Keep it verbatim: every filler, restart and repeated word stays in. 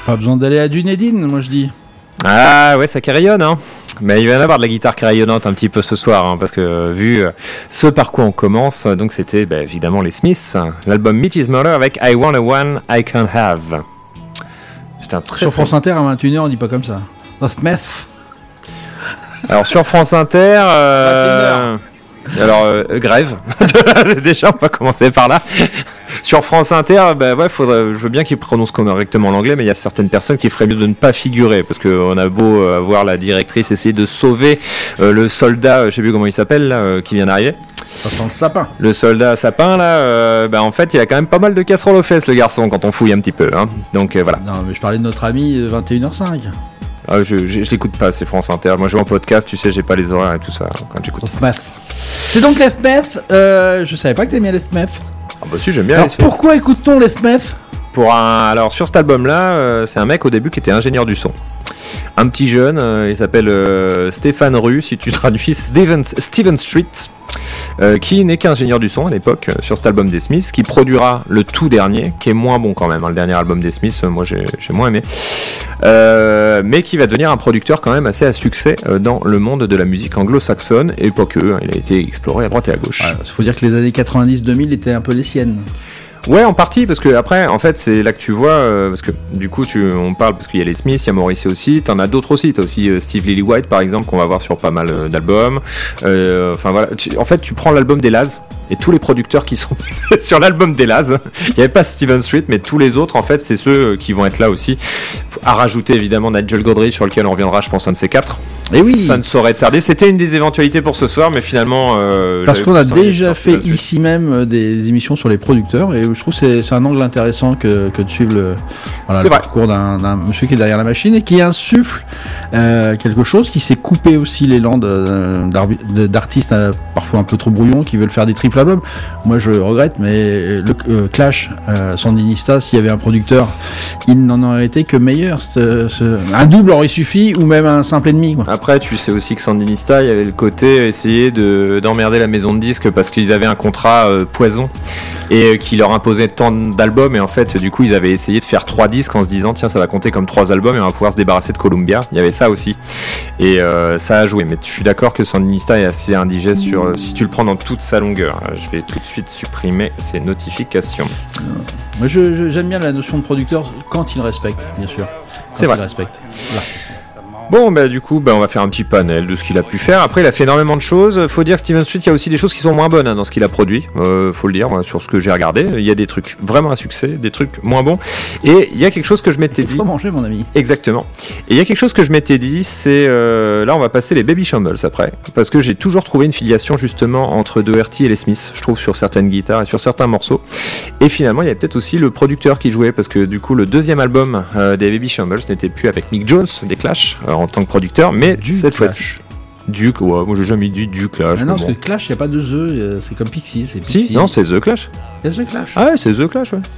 Pas besoin d'aller à Dunedin, moi je dis. Ah ouais, ça carillonne, hein. Mais il va y en avoir de la guitare carillonnante un petit peu ce soir, hein, parce que euh, vu euh, ce par quoi on commence, donc c'était bah, évidemment les Smiths, l'album Meat is Murder avec I Want a One I Can't Have. C'était un très Sur très... France Inter à vingt et une heures, on dit pas comme ça. Of meth. Alors sur France Inter, euh... alors euh, grève. Déjà, on va commencer par là. Sur France Inter, bah ouais, faudrait, je veux bien qu'ils prononcent correctement l'anglais, mais il y a certaines personnes qui feraient mieux de ne pas figurer, parce qu'on a beau euh, voir la directrice essayer de sauver euh, le soldat, euh, je sais plus comment il s'appelle, là, euh, qui vient d'arriver. Ça sent le sapin. Le soldat sapin, là, euh, bah en fait, il a quand même pas mal de casseroles aux fesses, le garçon, quand on fouille un petit peu. Hein. Donc euh, voilà. Non, mais je parlais de notre ami euh, vingt et une heures cinq. Ah, je, je, je l'écoute pas, c'est France Inter. Moi, je vais en podcast, tu sais, j'ai pas les horaires et tout ça quand j'écoute. Of meth. C'est donc Left Meth. Euh, je savais pas que t'aimais Left Meth. Ah bah si, j'aime bien. Alors les pourquoi écoute-t-on Left Meth? Pour un, alors sur cet album-là, euh, c'est un mec au début qui était ingénieur du son. Un petit jeune, euh, il s'appelle euh, Stéphane Rue, si tu traduis Steven, Steven Street, euh, qui n'est qu'ingénieur du son à l'époque euh, sur cet album des Smiths, qui produira le tout dernier, qui est moins bon quand même, hein, le dernier album des Smiths, euh, moi j'ai, j'ai moins aimé, euh, mais qui va devenir un producteur quand même assez à succès euh, dans le monde de la musique anglo-saxonne, et pas que, hein, il a été exploré à droite et à gauche. Il faut dire que les années quatre-vingt-dix deux mille étaient un peu les siennes. Ouais, en partie, parce que après, en fait, c'est là que tu vois, euh, parce que du coup, tu, on parle, parce qu'il y a les Smiths, il y a Morrissey aussi, t'en as d'autres aussi, t'as aussi euh, Steve Lillywhite, par exemple, qu'on va voir sur pas mal euh, d'albums, euh, enfin voilà, tu, en fait, tu prends l'album des Laz, et tous les producteurs qui sont sur l'album des Laz, il n'y avait pas Steven Street, mais tous les autres, en fait, c'est ceux qui vont être là aussi, à rajouter évidemment Nigel Godrich, sur lequel on reviendra, je pense, un de ces quatre. Et oui, ça ne saurait tarder, c'était une des éventualités pour ce soir, mais finalement... Euh, parce qu'on a déjà fait ici même euh, des émissions sur les producteurs, et je trouve que c'est, c'est un angle intéressant que, que de suivre le, voilà, le parcours d'un, d'un monsieur qui est derrière la machine et qui insuffle euh, quelque chose, qui s'est coupé aussi l'élan de, de, d'artistes euh, parfois un peu trop brouillons, qui veulent faire des triples albums. Moi je regrette, mais le euh, Clash, euh, Sandinista, s'il y avait un producteur, il n'en aurait été que meilleur. Ce, ce, un double aurait suffi, ou même un simple ennemi, quoi. Après, tu sais aussi que Sandinista, il y avait le côté essayer de, d'emmerder la maison de disques parce qu'ils avaient un contrat euh, poison et euh, qui leur imposait tant d'albums, et en fait, du coup, ils avaient essayé de faire trois disques en se disant tiens, ça va compter comme trois albums et on va pouvoir se débarrasser de Columbia. Il y avait ça aussi, et euh, ça a joué. Mais je suis d'accord que Sandinista est assez indigeste sur, euh, si tu le prends dans toute sa longueur. Je vais tout de suite supprimer ces notifications. Moi, je, je, j'aime bien la notion de producteur quand il respecte, bien sûr. Quand c'est vrai. Il respecte l'artiste. Bon, bah du coup, bah, on va faire un petit panel de ce qu'il a pu faire. Après, il a fait énormément de choses. Faut dire que Steven Street, il y a aussi des choses qui sont moins bonnes hein, dans ce qu'il a produit. Euh, faut le dire, moi, sur ce que j'ai regardé. Il y a des trucs vraiment à succès, des trucs moins bons. Et il y a quelque chose que je m'étais dit. Il faut manger, mon ami. Exactement. Et il y a quelque chose que je m'étais dit, c'est... Euh, là, on va passer les Baby Shambles après. Parce que j'ai toujours trouvé une filiation, justement, entre Doherty et les Smiths, je trouve, sur certaines guitares et sur certains morceaux. Et finalement, il y a peut-être aussi le producteur qui jouait. Parce que du coup, le deuxième album euh, des Baby Shambles n'était plus avec Mick Jones, des Clash, euh, en tant que producteur, mais du cette Clash. fois-ci. Duke, ouais, moi j'ai jamais dit du Clash. Ah non, parce bon. que Clash, il n'y a pas de The, c'est comme Pixie. C'est Pixie. Si, non, c'est The Clash. Il y a The Clash. Ah ouais, c'est The Clash, ouais.